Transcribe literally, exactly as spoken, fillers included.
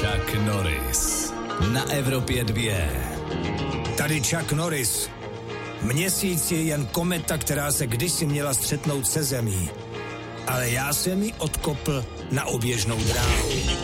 Chuck Norris na Evropě dvě. Tady Chuck Norris. Měsíc je jen kometa, která se kdysi měla střetnout se zemí. Ale já jsem ji odkopl na oběžnou dráhu.